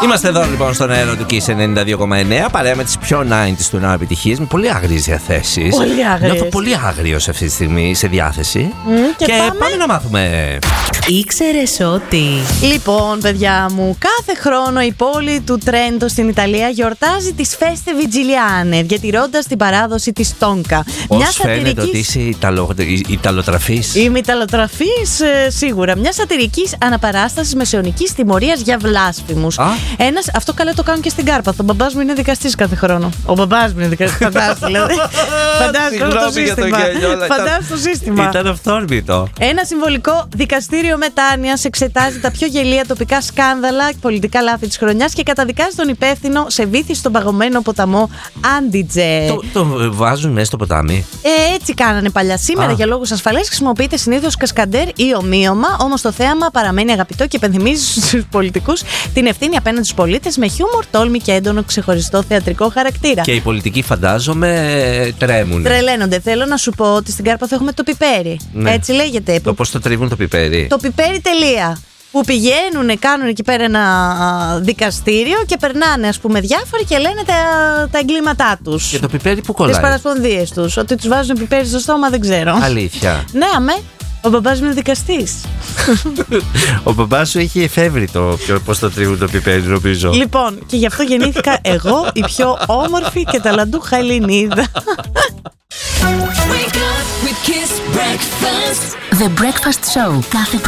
Είμαστε εδώ λοιπόν στον αέρα του Kiss 92,9 παρέα με τις πιο 90's του νέου επιτυχίες με πολύ άγριες διαθέσεις. Πολύ άγριες. Νιώθω πολύ άγριος αυτή τη στιγμή σε διάθεση. Και πάμε να μάθουμε. Ήξερες ότι... Λοιπόν, παιδιά μου, κάθε χρόνο η πόλη του Τρέντο στην Ιταλία γιορτάζει τις Feste Vigiliane, διατηρώντας την παράδοση της Τόνκα. Πώς φαίνεται ότι είσαι Ιταλοτραφής. Είμαι Ιταλοτραφής, σίγουρα. Μια σατυρικής αναπαράστασης μεσαιωνικής τιμωρίας για βλάσφημους. Αυτό καλά το κάνουν και στην Κάρπαθο. Ο μπαμπάς μου είναι δικαστής κάθε χρόνο. Ο μπαμπάς μου είναι δικαστής. Φαντάζομαι δηλαδή. Φαντάζομαι το σύστημα. Ήταν αυθόρμητο. Ένα συμβολικό δικαστήριο μετάνοιας εξετάζει τα πιο γελία τοπικά σκάνδαλα και πολιτικά λάθη της χρονιάς και καταδικάζει τον υπεύθυνο σε βύθιση στον παγωμένο ποταμό Άντιτζε. Το βάζουν μέσα στο ποτάμι. Έτσι κάνανε παλιά. Σήμερα για λόγους ασφαλείας χρησιμοποιείται συνήθως κασκαντέρ ή ομοίωμα, όμως το θέαμα παραμένει αγαπητό και επενθυμίζει στους πολιτικούς την ευθύνη απέναντι στους πολίτες με χιούμορ, τόλμη και έντονο ξεχωριστό θεατρικό χαρακτήρα. Και οι πολιτικοί, φαντάζομαι, τρέμουν. Τρελαίνονται. Θέλω να σου πω ότι στην Κάρπαθο έχουμε το πιπέρι. Ναι. Έτσι λέγεται. Πώς το τρίβουν το πιπέρι. Το πιπέρι τελεία. Που πηγαίνουν, κάνουν εκεί πέρα ένα δικαστήριο και περνάνε, ας πούμε, διάφοροι και λένε τα εγκλήματά τους. Και το πιπέρι που κολλάει. Τις παρασπονδίες τους. Ότι τους βάζουν πιπέρι στο στόμα δεν ξέρω. Αλήθεια. Ναι, αμέ. Ο μπαμπάς μου είναι δικαστής. Ο μπαμπάς σου έχει εφεύρει πώς το τρίβουν το πιπέρι, νομίζω. Λοιπόν, και γι' αυτό γεννήθηκα εγώ, η πιο όμορφη και ταλαντούχα Ελληνίδα. The Breakfast Show. Κάθε